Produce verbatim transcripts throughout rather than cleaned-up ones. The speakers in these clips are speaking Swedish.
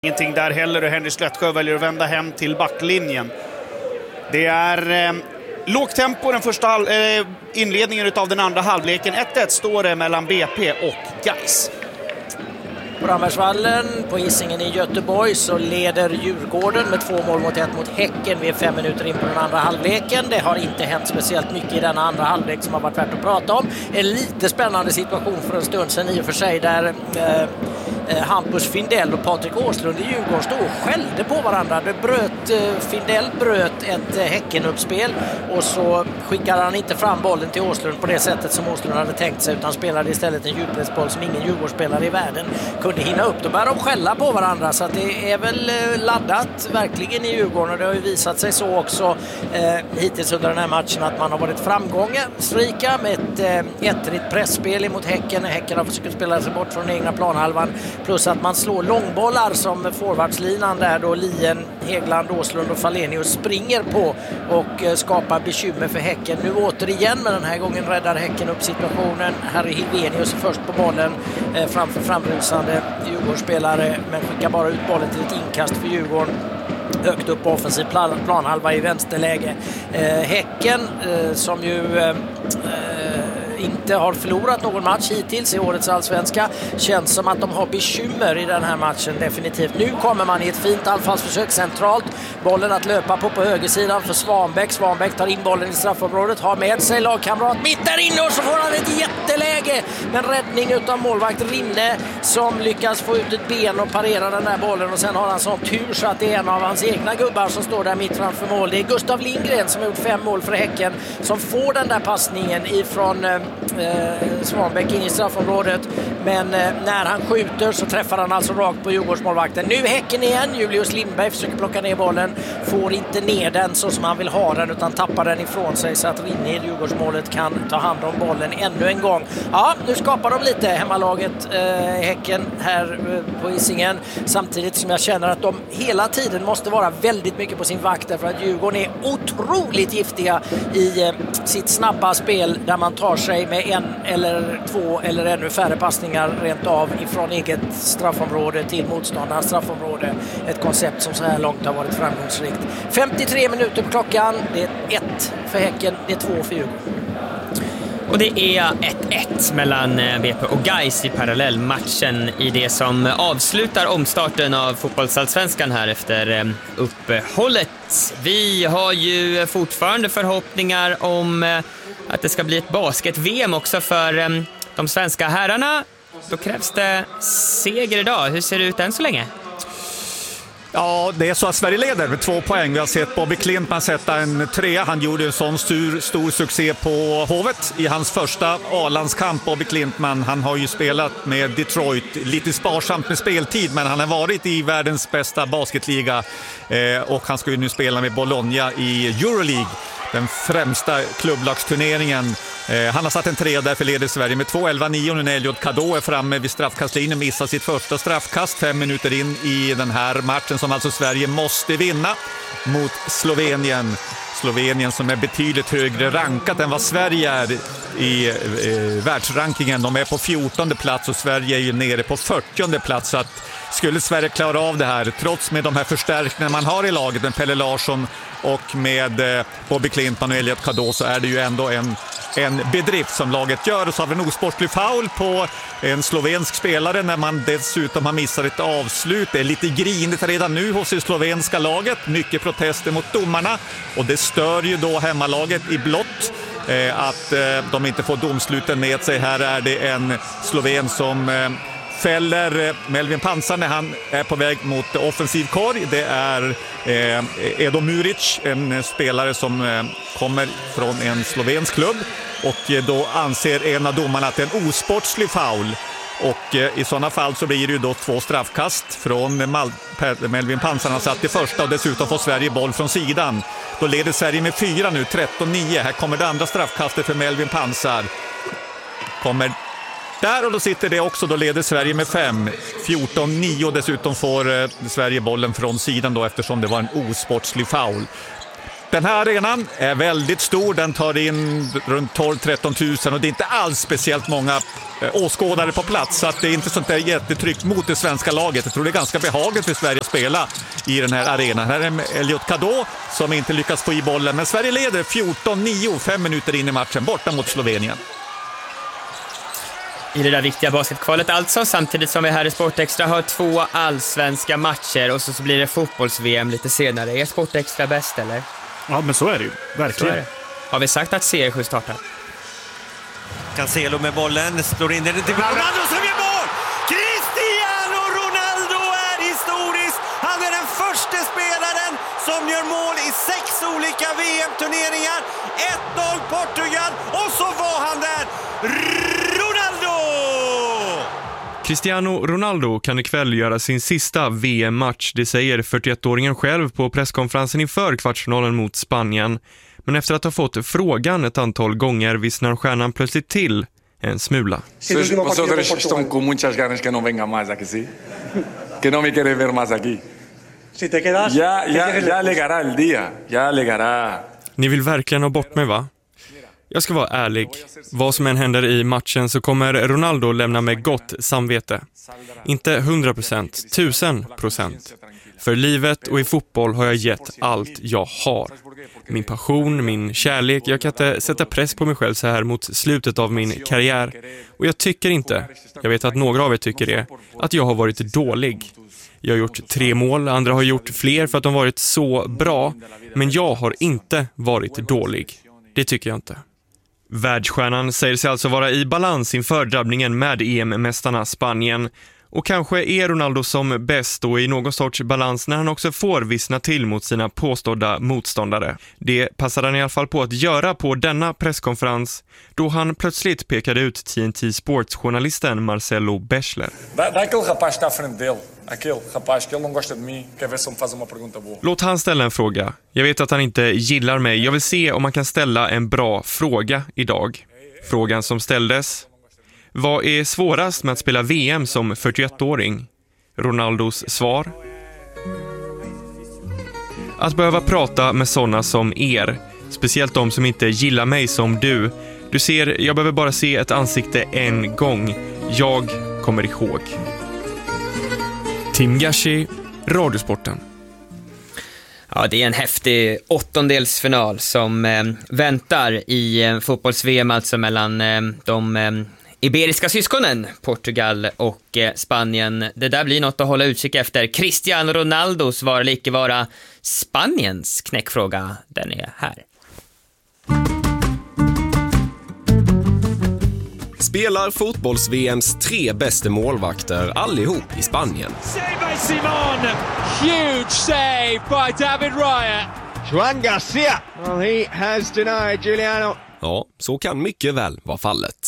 Ingenting där heller och Henry Slättsjö väljer att vända hem till backlinjen. Det är eh, lågt tempo den första halv, eh, inledningen av den andra halvleken. ett ett står det mellan B P och Gais. På Rambergsvallen på Hisingen i Göteborg så leder Djurgården med två mål mot ett mot Häcken. Vi är fem minuter in på den andra halvleken. Det har inte hänt speciellt mycket i denna andra halvlek som har varit värt att prata om. En lite spännande situation för en stund sedan i och för sig där eh, eh, Hampus Findell och Patrik Åslund i Djurgården stod och skällde på varandra. Det bröt, eh, Findell bröt ett eh, Häcken-uppspel och så skickade han inte fram bollen till Åslund på det sättet som Åslund hade tänkt sig, utan spelade istället en djupledsboll som ingen Djurgårdsspelare i världen kunde hinna upp. Då börjar de skälla på varandra, så att det är väl laddat verkligen i Djurgården, och det har ju visat sig så också eh, hittills under den här matchen att man har varit framgångsrika med ett eh, ettrigt pressspel mot Häcken. Häcken har försökt spela sig bort från den egna planhalvan, plus att man slår långbollar som forwardslinan där då Lien, Hegland, Åslund och Falenius springer på och eh, skapar bekymmer för Häcken. Nu återigen, men den här gången räddar Häcken upp situationen. Harry Hillenius är först på bollen eh, framför framrusande Djurgårdsspelare, men skickar bara ut bollen till ett inkast för Djurgården högt upp på offensiv plan, planhalva i vänsterläge. Eh, häcken eh, som ju eh, inte har förlorat någon match hittills i årets allsvenska, känns som att de har bekymmer i den här matchen definitivt. Nu kommer man i ett fint anfallsförsök centralt, bollen att löpa på på högersidan för Svanbäck. Svanbäck tar in bollen i straffområdet, har med sig lagkamrat mitt där inne och så får han ett jätteläge, men räddning utav målvakt Rinne som lyckas få ut ett ben och parera den där bollen, och sen har han sån tur så att det är en av hans egna gubbar som står där mitt framför mål. Det är Gustav Lindgren som har gjort fem mål för Häcken som får den där passningen ifrån eh, Svanbäck in i straffområdet, men eh, när han skjuter så träffar han alltså rakt på Djurgårdsmålvakten. Nu Häcken igen, Julius Lindberg försöker plocka ner bollen, får inte ner den så som han vill ha den, utan tappar den ifrån sig så att Rinne i Djurgårdsmålet kan ta hand om bollen ännu en gång. Ja, nu skapar de lite hemmalaget eh, Häcken här eh, på Hisingen, samtidigt som jag känner att de hela tiden måste vara väldigt mycket på sin vakt, därför att Djurgården är otroligt giftiga i eh, sitt snabba spel där man tar sig med en eller två eller ännu färre passningar rent av ifrån eget straffområde till motståndarnas straffområde. Ett koncept som så här långt har varit framgångsrikt. femtiotre minuter på klockan, det är ett för Häcken, det är två för Djurgården. Och det är ett ett mellan B P och Gais i parallellmatchen i det som avslutar omstarten av fotbollsallsvenskan här efter uppehållet. Vi har ju fortfarande förhoppningar om att det ska bli ett basket-V M också för de svenska herrarna. Då krävs det seger idag. Hur ser det ut än så länge? Ja, det är så att Sverige leder med två poäng. Vi har sett Bobby Klintman sätta en trea. Han gjorde en sån stor, stor succé på Hovet i hans första A-landskamp. Bobby Klintman, han har ju spelat med Detroit, lite sparsamt med speltid, men han har varit i världens bästa basketliga eh, och han ska ju nu spela med Bologna i Euroleague, den främsta klubblagsturneringen. Eh, han har satt en tre, därför leder Sverige med två elva nio. Nu när Elliot Kado är framme vid straffkastlinjen, missar sitt första straffkast fem minuter in i den här matchen som alltså Sverige måste vinna mot Slovenien. Slovenien som är betydligt högre rankat än vad Sverige är i eh, världsrankingen. De är på fjortonde plats och Sverige är ju nere på fyrtionde plats, så att skulle Sverige klara av det här, trots med de här förstärkningarna man har i laget med Pelle Larsson och med eh, Bobby Klintman och Elliot Kado, så är det ju ändå en, en bedrift som laget gör. Och så har vi en osportlig foul på en slovensk spelare när man dessutom har missat ett avslut. Det är lite grinigt redan nu hos det slovenska laget. Mycket protester mot domarna och det stör ju då hemmalaget i blått. Eh, att eh, de inte får domsluten med sig. Här är det en sloven som eh, fäller Melvin Pansar när han är på väg mot offensiv korg. Det är eh, Edo Muric, en spelare som eh, kommer från en slovensk klubb, och eh, då anser en av domarna att det är en osportslig foul. Och eh, i sådana fall så blir det ju då två straffkast från Mal- Melvin Pansar. Han satt i första och dessutom får Sverige boll från sidan. Då leder Sverige med fyra nu, tretton nio. Här kommer det andra straffkastet för Melvin Pansar. Kommer där och då sitter det också, då leder Sverige med fem, fjorton nio, och dessutom får eh, Sverige bollen från sidan då eftersom det var en osportslig foul. Den här arenan är väldigt stor, den tar in runt tolv till tretton tusen och det är inte alls speciellt många åskådare på plats, så att det är inte sånt där jättetryck mot det svenska laget. Jag tror det är ganska behagligt för Sverige att spela i den här arenan. Här är Elliot Kadå som inte lyckas få i bollen, men Sverige leder fjorton nio, fem minuter in i matchen borta mot Slovenien. I det där viktiga basketkvalet alltså, samtidigt som vi här i Sportextra har två allsvenska matcher och så, så blir det fotbolls-V M lite senare. Är Sportextra bäst, eller? Ja, men så är det ju. Verkligen. Det. Har vi sagt att C R sju startar? Cancelo med bollen, slår in den till Ronaldo som gör mål! Cristiano Ronaldo är historisk! Han är den första spelaren som gör mål i sex olika V M-turneringar. ett noll Portugal, och så var han där! Ronaldo! Cristiano Ronaldo kan ikväll göra sin sista V M-match, det säger fyrtioettåringen själv på presskonferensen inför kvartsfinalen mot Spanien. Men efter att ha fått frågan ett antal gånger vissnar stjärnan plötsligt till en smula. Vosotros están con muchas ganas que no venga más aquí, sí? Que no me quiere ver más aquí. Si te quedas, ya, ya, ya llegará el día, ya llegará. Ni vill verkligen ha bort mig, va? Jag ska vara ärlig. Vad som än händer i matchen så kommer Ronaldo lämna med gott samvete. Inte hundra procent, tusen procent. För livet och i fotboll har jag gett allt jag har. Min passion, min kärlek. Jag kan inte sätta press på mig själv så här mot slutet av min karriär. Och jag tycker inte, jag vet att några av er tycker det, att jag har varit dålig. Jag har gjort tre mål, andra har gjort fler för att de varit så bra. Men jag har inte varit dålig. Det tycker jag inte. Världsstjärnan säger sig alltså vara i balans inför drabbningen med E M-mästarna Spanien. Och kanske är Ronaldo som bäst och i någon sorts balans när han också får vissna till mot sina påstådda motståndare. Det passade han i alla fall på att göra på denna presskonferens då han plötsligt pekade ut T N T Sports-journalisten Marcelo Bechler. Låt han ställa en fråga. Jag vet att han inte gillar mig. Jag vill se om man kan ställa en bra fråga idag. Frågan som ställdes: vad är svårast med att spela V M som fyrtioettåring? Ronaldos svar: att behöva prata med sådana som er. Speciellt de som inte gillar mig som du. Du ser, jag behöver bara se ett ansikte en gång. Jag kommer ihåg. Tim Gashi, Radiosporten. Ja, det är en häftig åttondelsfinal som eh, väntar i eh, fotbolls-V M, alltså mellan eh, de eh, iberiska syskonen, Portugal och eh, Spanien. Det där blir något att hålla utkik efter. Cristiano Ronaldo svarar icke vara Spaniens knäckfråga. Den är här. Spelar fotbolls-V M:s tre bästa målvakter allihop i Spanien. Save by Simon! Huge save by David Raya! Juan Garcia! Well, he has denied Juliano. Ja, så kan mycket väl vara fallet.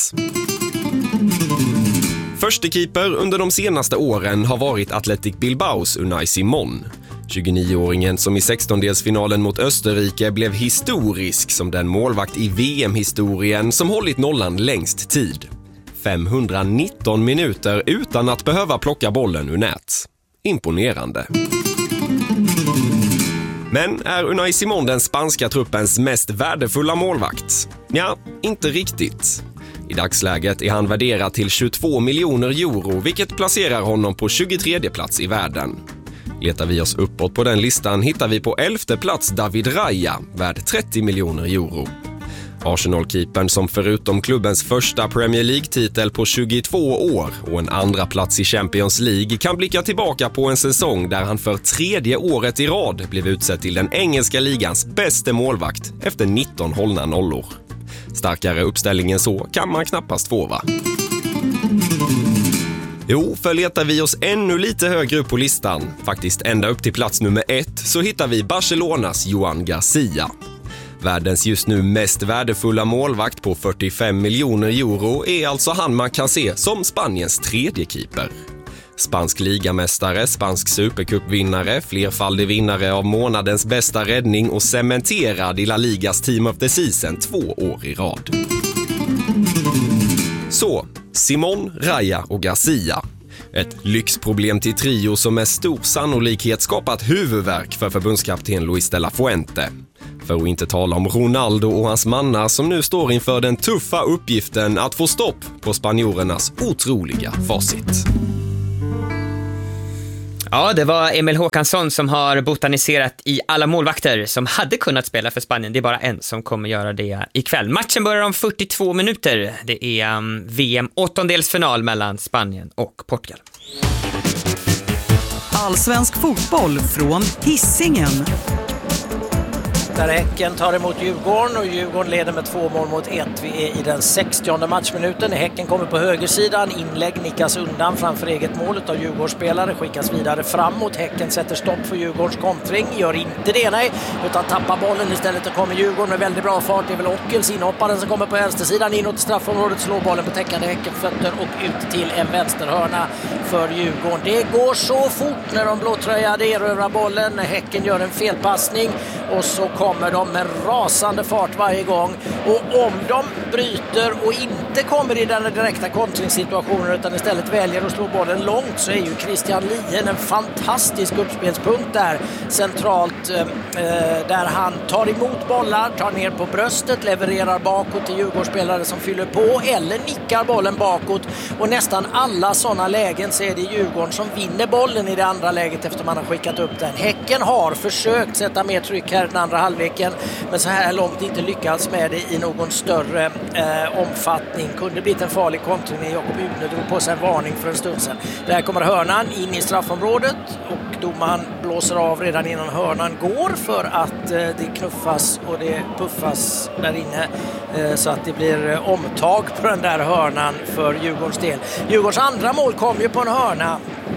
Förste keeper under de senaste åren har varit Athletic Bilbaos Unai Simon. tjugonioåringen som i sextondelsfinalen mot Österrike blev historisk som den målvakt i V M-historien som hållit nollan längst tid. femhundranitton minuter utan att behöva plocka bollen ur nät. Imponerande. Men är Unai Simon den spanska truppens mest värdefulla målvakt? Ja, inte riktigt. I dagsläget är han värderad till tjugotvå miljoner euro, vilket placerar honom på tjugotredje plats i världen. Letar vi oss uppåt på den listan hittar vi på elfte plats David Raya, värd trettio miljoner euro. Arsenal-keepern som förutom klubbens första Premier League-titel på tjugotvå år och en andra plats i Champions League kan blicka tillbaka på en säsong där han för tredje året i rad blev utsedd till den engelska ligans bästa målvakt efter nitton hållna nollor. Starkare uppställningen så kan man knappast få, va? Jo, för letar vi oss ännu lite högre upp på listan, faktiskt ända upp till plats nummer ett, så hittar vi Barcelonas Juan Garcia. Världens just nu mest värdefulla målvakt på fyrtiofem miljoner euro är alltså han man kan se som Spaniens tredje keeper. Spansk ligamästare, spansk supercupvinnare, flerfaldig vinnare av månadens bästa räddning och cementerad i La Ligas Team of the Season två år i rad. Så, Simon, Raya och Garcia. Ett lyxproblem till trio som med stor sannolikhet skapat huvudvärk för förbundskapten Luis de la Fuente. För att inte tala om Ronaldo och hans mannar som nu står inför den tuffa uppgiften att få stopp på spanjorernas otroliga facit. Ja, det var Emil Håkansson som har botaniserat i alla målvakter som hade kunnat spela för Spanien. Det är bara en som kommer göra det ikväll. Matchen börjar om fyrtiotvå minuter. Det är um, V M-åttondelsfinal mellan Spanien och Portugal. Allsvensk fotboll från Hisingen. Där Häcken tar emot Djurgården och Djurgården leder med två mål mot ett. Vi är i den sextionde matchminuten. Häcken kommer på högersidan. Inlägg nickas undan framför eget målet av Djurgårdsspelare. Skickas vidare framåt. Häcken sätter stopp för Djurgårdens kontring. Gör inte det, nej. Utan tappar bollen istället och kommer Djurgården med väldigt bra fart. Det är väl Ockels, inhopparen, som kommer på vänstersidan inåt straffområdet. Slår bollen på täckande Häckenfötter och ut till en vänsterhörna för Djurgården. Det går så fort när de blåtröjade erövrar bollen. Häcken gör en felpassning och så kommer de med rasande fart varje gång. Och om de bryter och inte kommer i den direkta kontringssituationen utan istället väljer att slå bollen långt, så är ju Christian Lien en fantastisk uppspelspunkt där centralt eh, där han tar emot bollar, tar ner på bröstet, levererar bakåt till Djurgårdsspelare som fyller på eller nickar bollen bakåt. Och nästan alla sådana lägen så är det Djurgården som vinner bollen i det andra läget efter man har skickat upp den. Häcken har försökt sätta mer tryck här den andra halvleken, men så här långt inte lyckats med det i någon större eh, omfattning. Kunde blivit en farlig kontring när Jakob Udne drog på sig en varning för en stund sedan. Där kommer hörnan in i straffområdet och domaren blåser av redan innan hörnan går för att eh, det knuffas och det puffas där inne eh, så att det blir eh, omtag på den där hörnan för Djurgårdens del. Djurgårdens andra mål kom ju på en hörna.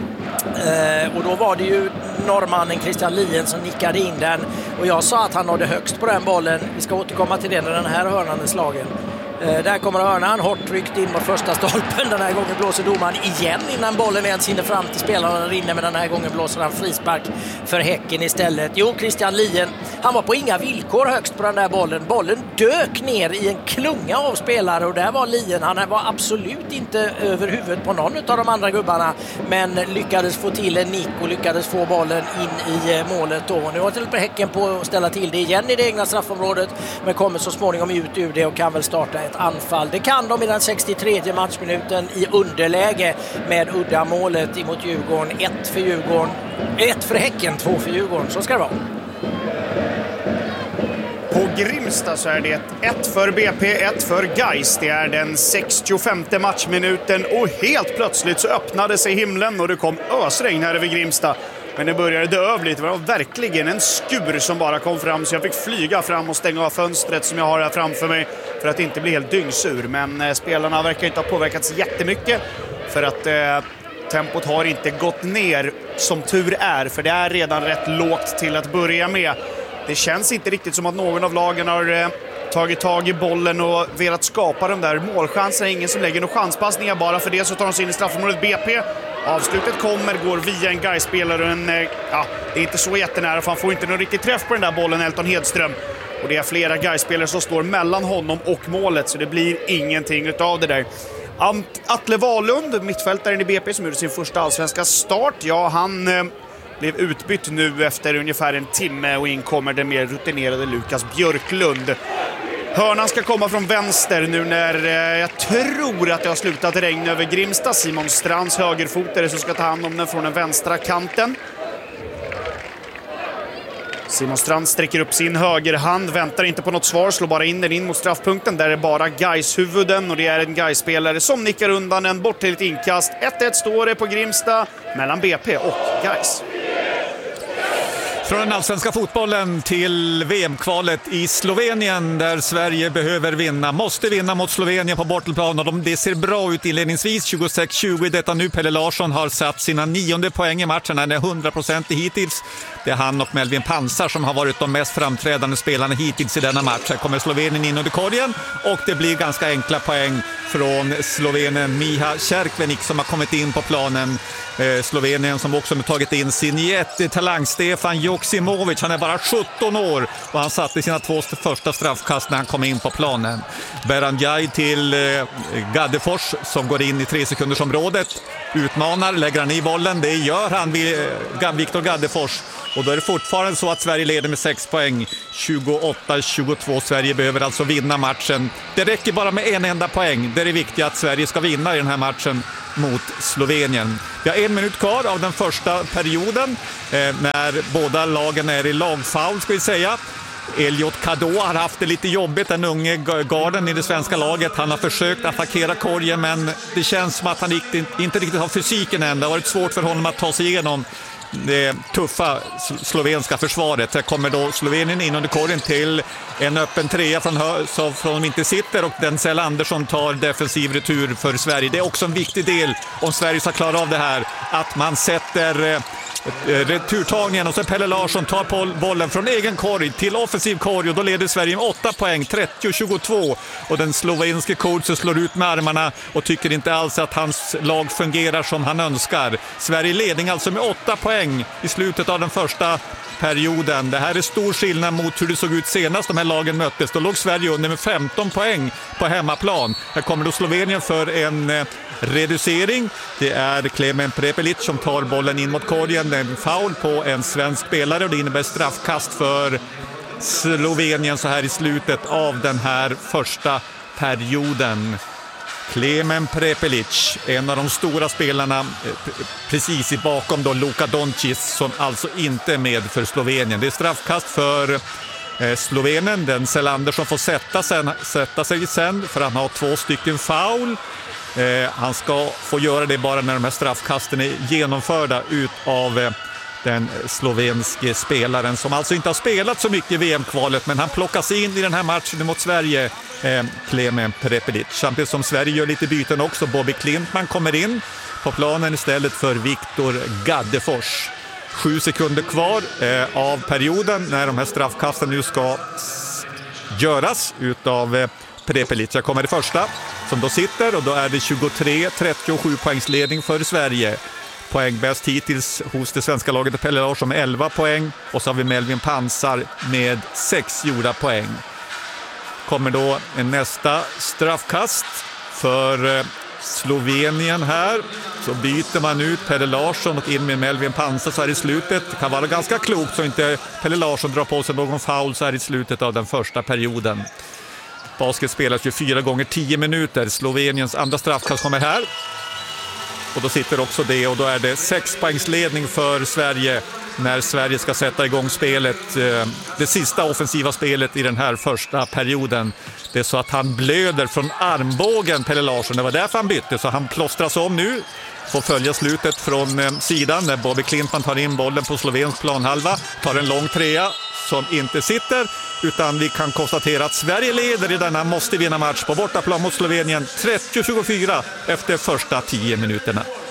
Eh, och då var det ju norrmannen Christian Lien som nickade in den och jag sa att han nådde högst på den bollen. Vi ska återkomma till det när den här hörnan är slagen. Eh, där kommer hörnan, hårt tryckt in mot första stolpen. Den här gången blåser domaren igen innan bollen ens hinner fram till spelarna där inne, men den här gången blåser han frispark för Häcken istället. Jo, Christian Lien, han var på inga villkor högst på den där bollen. Bollen dök ner i en klunga av spelare och där var Lien. Han var absolut inte över huvudet på någon av de andra gubbarna, men lyckades få till en nick och lyckades få bollen in i målet då. Nu har till på Häcken på att ställa till det igen i det egna straffområdet, men kommer så småningom ut ur det och kan väl starta ett anfall. Det kan de i den sextiotredje matchminuten i underläge med uddamålet emot Djurgården. Ett för Djurgården, ett för Häcken, två för Djurgården. Så ska det vara. På Grimsta så är det ett för B P, ett för Gais. Det är den sextiofemte matchminuten och helt plötsligt så öppnade sig himlen och det kom ösregn här över Grimsta. Men det började dö över lite. Det var verkligen en skur som bara kom fram, så jag fick flyga fram och stänga av fönstret som jag har här framför mig för att inte bli helt dyngsur. Men eh, spelarna verkar inte ha påverkats jättemycket för att eh, tempot har inte gått ner som tur är, för det är redan rätt lågt till att börja med. Det känns inte riktigt som att någon av lagen har eh, tagit tag i bollen och velat skapa de där målchanserna. Ingen som lägger några chanspassningar, bara för det så tar de sig in i straffområdet B P. Avslutet kommer, går via en Gais-spelare och en, eh, ja, det är inte så jättenära för han får inte någon riktig träff på den där bollen, Elton Hedström. Och det är flera Gais-spelare som står mellan honom och målet, så det blir ingenting utav det där. Atle Wahlund, mittfältaren i B P som gjorde sin första allsvenska start, ja han eh, blev utbytt nu efter ungefär en timme och in kommer den mer rutinerade Lukas Björklund. Hörnan ska komma från vänster nu när eh, jag tror att det har slutat regna över Grimsta. Simon Strands högerfotare som ska ta hand om den från den vänstra kanten. Simon Strand sträcker upp sin högerhand, väntar inte på något svar, slår bara in den in mot straffpunkten. Där är bara Gais huvuden och det är en Gais-spelare som nickar undan en bort till ett inkast. ett ett står det på Grimsta mellan B P och Gais. Från den allsvenska fotbollen till V M-kvalet i Slovenien där Sverige behöver vinna, måste vinna mot Slovenien på bortaplan och de, det ser bra ut inledningsvis. Tjugosex tjugo i detta nu. Pelle Larsson har satt sina nionde poäng i matchen. Han är hundra procent hittills. Det är han och Melvin Pansar som har varit de mest framträdande spelarna hittills i denna match. Här kommer Slovenien in under korgen och det blir ganska enkla poäng från Slovenen Miha Cerkvenik som har kommit in på planen. Eh, Slovenien som också har tagit in sin jättetalang Stefan Johansson Joksimovic, han är bara sjutton år och han satte sina två första straffkast när han kom in på planen. Beranjai till eh, Gaddefors som går in i tre sekundersområdet. Utmanar, lägger han i bollen. Det gör han vid eh, Viktor Gaddefors. Och då är det fortfarande så att Sverige leder med sex poäng. tjugoåtta tjugotvå. Sverige behöver alltså vinna matchen. Det räcker bara med en enda poäng. Det är det viktiga att Sverige ska vinna i den här matchen mot Slovenien. Vi har en minut kvar av den första perioden eh, när båda lagen är i lagfoul, ska vi säga. Elliot Kado har haft det lite jobbigt, den unge garden i det svenska laget. Han har försökt attackera korgen, men det känns som att han inte riktigt har fysiken än. Det har varit svårt för honom att ta sig igenom det tuffa slovenska försvaret. Här kommer då Slovenien in under korgen till en öppen trea från, hö- så från de inte sitter, och Denzel Andersson tar defensiv retur för Sverige. Det är också en viktig del om Sverige ska klara av det här, att man sätter eh, returtagningen och så Pelle Larsson tar på bollen från egen korg till offensiv korg, och då leder Sverige med åtta poäng, trettio tjugotvå, och den slovenske coachen slår ut med armarna och tycker inte alls att hans lag fungerar som han önskar. Sverige ledning alltså med åtta poäng i slutet av den första perioden. Det här är stor skillnad mot hur det såg ut senast de här lagen möttes. Då låg Sverige under med femton poäng på hemmaplan. Här kommer då Slovenien för en eh, reducering. Det är Klemen Prepelic som tar bollen in mot korgen. Det är en foul på en svensk spelare och det innebär straffkast för Slovenien så här i slutet av den här första perioden. Klemen Prepelic, en av de stora spelarna precis i bakom då Luka Doncic, som alltså inte är med för Slovenien. Det är straffkast för Slovenien. Den Selander som får sätta, sen, sätta sig sen för att han har två stycken foul. Eh, han ska få göra det bara när de här straffkasten är genomförda ut av eh, den slovenske spelaren som alltså inte har spelat så mycket i V M-kvalet, men han plockas in i den här matchen mot Sverige, eh, Klemen Prepelic. Samtidigt som Sverige gör lite byten också. Bobby Klintman kommer in på planen istället för Viktor Gaddefors. Sju sekunder kvar eh, av perioden när de här straffkasten nu ska s- göras utav eh, Prepelic. Jag kommer det första som då sitter, och då är det tjugotre trettiosju poängsledning för Sverige. Poäng bäst hittills hos det svenska laget Pelle Larsson med elva poäng, och så har vi Melvin Pansar med sex gjorda poäng. Kommer då en nästa straffkast för Slovenien här. Så byter man ut Pelle Larsson och in med Melvin Pansar så här i slutet. Det kan vara ganska klokt så inte Pelle Larsson drar på sig någon foul så här i slutet av den första perioden. Basket spelas tjugofyra gånger tio minuter. Sloveniens andra straffkast kommer här. Och då sitter också det, och då är det sex poängsledning för Sverige när Sverige ska sätta igång spelet. Det sista offensiva spelet i den här första perioden. Det är så att han blöder från armbågen, Pelle Larsson. Det var därför han bytte, så han plåstras om nu. Får följa slutet från sidan när Bobby Klintman tar in bollen på slovensk planhalva. Tar en lång trea som inte sitter, utan vi kan konstatera att Sverige leder i denna måste vinna match på bortaplan mot Slovenien trettio tjugofyra efter första tio minuterna.